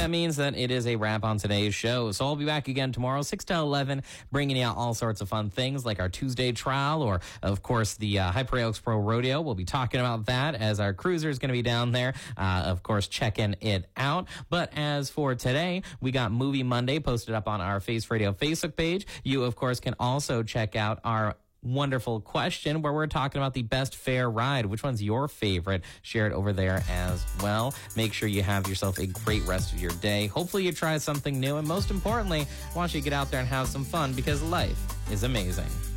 that means that it is a wrap on today's show. So I'll be back again tomorrow, 6 to 11, bringing you out all sorts of fun things like our Tuesday trial or, of course, the High Prairie Oaks Pro Rodeo. We'll be talking about that as our cruiser is going to be down there, of course, checking it out. But as for today, we got Movie Monday posted up on our Face Radio Facebook page. You, of course, can also check out our wonderful question where we're talking about the best fair ride. Which one's your favorite? Share it over there as well. Make sure you have yourself a great rest of your day. Hopefully you try something new. And most importantly, I want you to get out there and have some fun because life is amazing.